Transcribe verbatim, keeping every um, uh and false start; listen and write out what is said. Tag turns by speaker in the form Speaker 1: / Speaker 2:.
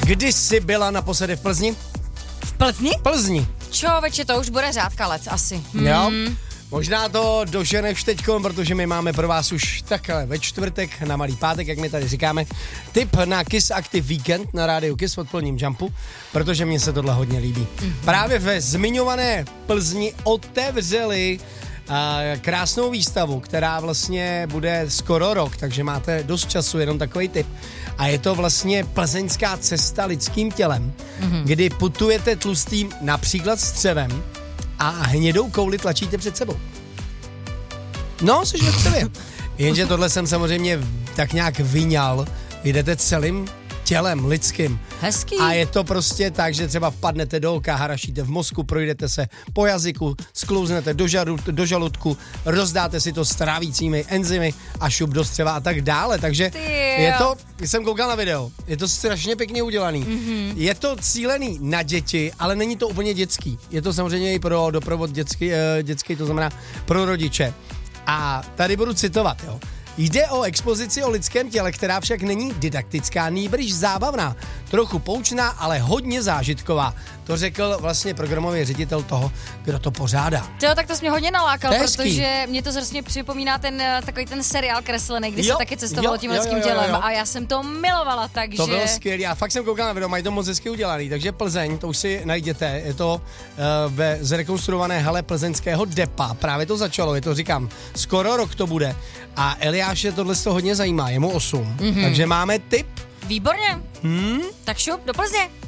Speaker 1: Kdy jsi byla naposledy v Plzni?
Speaker 2: V Plzni?
Speaker 1: Plzni.
Speaker 2: Čověče, to už bude řádka let asi. Hmm.
Speaker 1: Jo? Možná to doženeš teďkom, protože my máme pro vás už takhle ve čtvrtek na Malý pátek, jak my tady říkáme, tip na Kiss Active Weekend na rádiu Kiss od Plním Jumpu, protože mně se tohle hodně líbí. Mm-hmm. Právě ve zmiňované Plzni otevřeli uh, krásnou výstavu, která vlastně bude skoro rok, takže máte dost času, jenom takový tip. A je to vlastně plzeňská cesta lidským tělem, mm-hmm. kdy putujete tlustým například střevem a hnědou kouli tlačíte před sebou. No, což je v sobě. Jenže tohle jsem samozřejmě tak nějak vyňal. Jdete celým tělem lidským.
Speaker 2: Hezký.
Speaker 1: A je to prostě tak, že třeba vpadnete do oka, harašíte v mozku, projdete se po jazyku, sklouznete do, žaru, do žaludku, rozdáte si to s trávícími enzymy a šup do střeva a tak dále. Takže je to, jsem koukal na video, je to strašně pěkně udělaný. Mm-hmm. Je to cílený na děti, ale není to úplně dětský. Je to samozřejmě i pro doprovod dětský, dětský, to znamená pro rodiče. A tady budu citovat, jo. Jde o expozici o lidském těle, která však není didaktická, nýbrž zábavná, trochu poučná, ale hodně zážitková. To řekl vlastně programový ředitel toho, kdo to pořádá.
Speaker 2: Jo, tak to jsi mě hodně nalákal,
Speaker 1: Hezký.
Speaker 2: Protože mě to zřejmě připomíná ten takový ten seriál Kreslený, kdy
Speaker 1: jo,
Speaker 2: se taky cestoval
Speaker 1: jo,
Speaker 2: tím
Speaker 1: jo,
Speaker 2: lidským
Speaker 1: jo, jo, jo.
Speaker 2: tělem a já jsem to milovala, takže...
Speaker 1: To bylo skvělé, já fakt jsem koukal na video, mají to moc hezky udělaný, takže Plzeň, to už si najděte, je to uh, ve zrekonstruované hale plzeňského depa, právě to začalo, je to říkám, skoro rok to bude a Eliáše tohle to hodně zajímá, je mu osm, mm-hmm. takže máme tip.
Speaker 2: Výborně,
Speaker 1: Hmm?
Speaker 2: tak šup do Plzně.